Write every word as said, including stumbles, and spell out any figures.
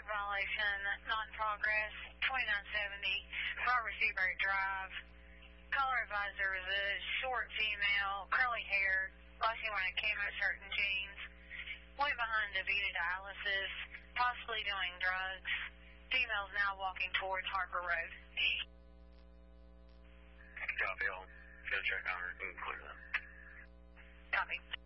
Traffic violation, not in progress, twenty-nine seventy, Robert Seabright Drive. Caller advisor is a short female, curly hair, last seen wearing a camo shirt and jeans. Went behind DaVita dialysis, possibly doing drugs. Female's now walking towards Harper Road. Copy all. Go check on her and clear that. Copy.